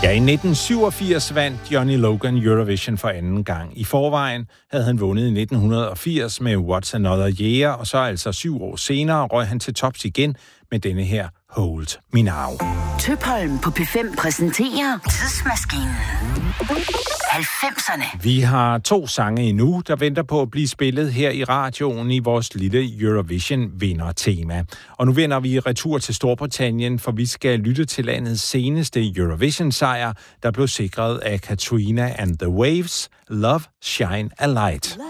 Ja, i 1987 vandt Johnny Logan Eurovision for anden gang. I forvejen havde han vundet i 1980 med What's Another Year, og så altså 7 år senere røg han til tops igen med denne her Hold Me Now. Tøpholm på P5 præsenterer Tidsmaskinen. 90'erne. Vi har 2 sange endnu, der venter på at blive spillet her i radioen i vores lille Eurovision-vinder-tema. Og nu vender vi retur til Storbritannien, for vi skal lytte til landets seneste Eurovision-sejr, der blev sikret af Katrina and the Waves, Love Shine a Light.